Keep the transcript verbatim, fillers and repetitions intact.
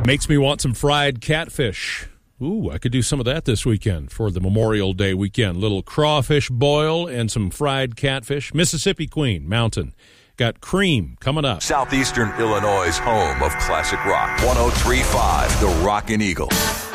Makes me want some fried catfish. Ooh, I could do some of that this weekend for the Memorial Day weekend. Little crawfish boil and some fried catfish. Mississippi Queen Mountain. Got Cream coming up. Southeastern Illinois' home of classic rock. one oh three point five, The Rockin' Eagle.